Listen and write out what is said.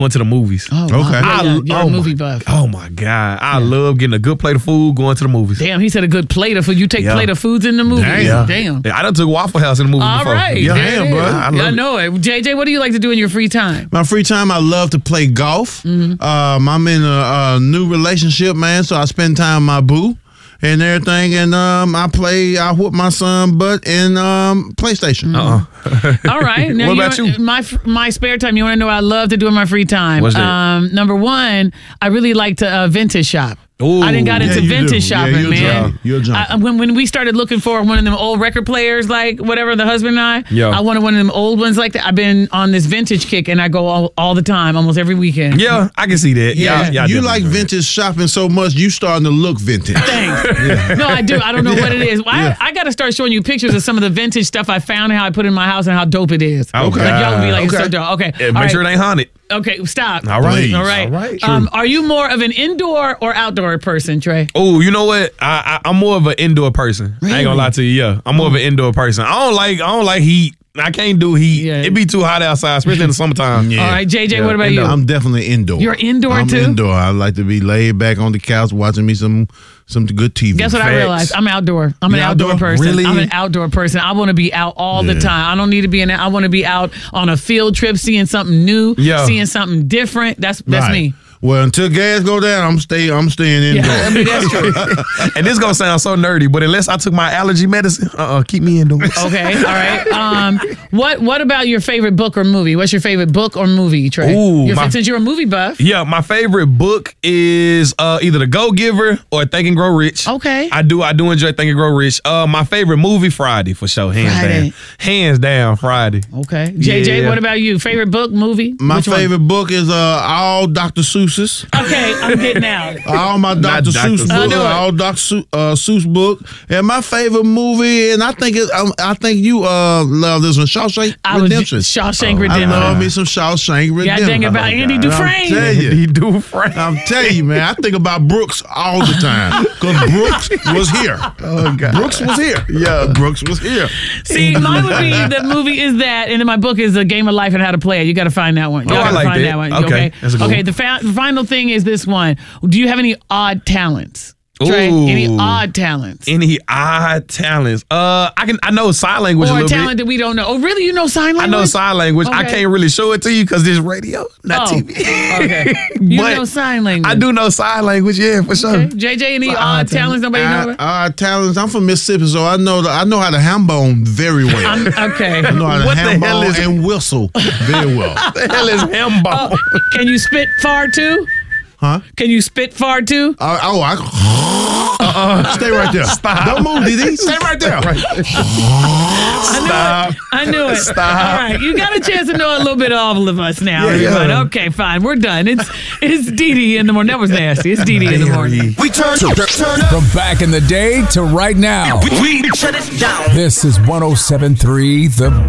Going to the movies. Oh, wow. Okay. You're a movie buff. Oh my God. I love getting a good plate of food, going to the movies. Damn, he said a good plate of food. You take Yeah. plate of foods in the movie. Damn. Yeah, I done took Waffle House in the movie All before. right. Yeah, there it is. bro. I love I it. know it. JJ, what do you like to do in your free time? My free time, I love to play golf. Mm-hmm. I'm in a new relationship, man, so I spend time with my boo and everything. And I whoop my son butt in PlayStation. All right. Now, What about you? My spare time, you want to know what I love to do in my free time? What's that? Number one, I really like to vintage shop. Ooh. I done got into you vintage do. shopping, you're man. Junkie. You're a junkie. When we started looking for one of them old record players, like whatever, the husband and I, Yeah. I wanted one of them old ones like that. I've been on this vintage kick, and I go all the time, almost every weekend. Yeah, I can see that. Yeah. Yeah, You like vintage shopping so much, you starting to look vintage. Thanks. No, I do. I don't know what it is. I got to start showing you pictures of some of the vintage stuff I found, how I put in my house, and how dope it is. Okay. Like, y'all would be like, it's Okay. so dope. Okay. Yeah, All make right. sure it ain't haunted. Okay, stop. All right. Please. All right. All right. Are you more of an indoor or outdoor person, Trey? Oh, you know what? I'm more of an indoor person. I ain't gonna lie to you. Yeah, I'm more of an indoor person. I don't like heat. I can't do heat. Yeah. It be too hot outside, especially in the summertime. Yeah. All right, JJ, what about indoor. you? I'm definitely indoor. You're indoor, I'm too? indoor. I like to be laid back on the couch watching me some good TV. Guess what I Facts. realized? I'm outdoor. I'm an You outdoor outdoor? person. Really? I'm an outdoor person. I want to be out all the Yeah. time. I don't need to be I want to be out on a field trip, seeing something new, Yeah. seeing something different. That's Right. me. Well, until gas go down, I'm staying indoors. Yeah, I mean, that's true. And this gonna sound so nerdy, but unless I took my allergy medicine, keep me indoors. Okay, all right. What about your favorite book or movie? What's your favorite book or movie, Trey? Ooh, Since you're a movie buff. Yeah, my favorite book is either The Go Giver or Think and Grow Rich. Okay. I do enjoy Think and Grow Rich. My favorite movie, Friday, for sure. Hands down, Friday. Okay. JJ, Yeah. what about you? Favorite book, movie? My Which one? favorite book is all Dr. Seuss's. Okay, I'm getting out. All my Not Dr. Dr. Seuss Seuss. books, I know it. all Dr. Seuss book, and my favorite movie, and I think you love this one, Shawshank Redemption. Shawshank I Redemption. love me some Shawshank Redemption. God dang it, about Andy And Dufresne. I'm telling you, He do Frank. I'm telling you, man, I think about Brooks all the time because Brooks was here. Oh God. Brooks was here. Yeah, Brooks was here. See, mine would be the movie is that, and then my book is A Game of Life and How to Play It. You got to find that one. You Oh, I gotta like find that. one. Okay, that's a good okay. one. The final thing is this one. Do you have any odd talents, Trey? Ooh. Any odd talents? Any odd talents? I know sign language a Or a little talent bit. that we don't know? Oh, really? You know sign I language? know sign language. I Okay. can't really show it to you because this radio, not TV. Okay. You But know sign language. I do know sign language, yeah, for sure. Okay. JJ, any odd talents nobody know about? Talents. I'm from Mississippi, so I know how to ham bone very well. Okay. I know how to What the ham hell bone is- and whistle very well. What the hell is ham bone? Can you spit far too? Huh? Can you spit far too? Stay right there. Stop. Don't move, DD. Stay right there. Stop. I knew it. Stop. All right, you got a chance to know a little bit of all of us now. Yeah, everybody. yeah. Okay, fine. We're done. It's Dee Dee in the morning. That was nasty. It's Dee Dee in the morning. We turn up. From back in the day to right now, We shut it down. this is 107.3 The